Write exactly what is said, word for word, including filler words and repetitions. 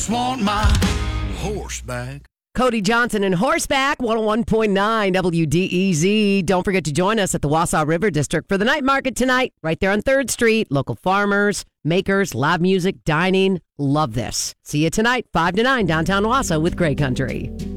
just want my horse back. Cody Johnson and Horseback, one oh one point nine W D E Z. Don't forget to join us at the Wausau River District for the night market tonight, right there on third Street. Local farmers, makers, live music, dining. Love this. See you tonight, five to nine, downtown Wausau with Grey Country.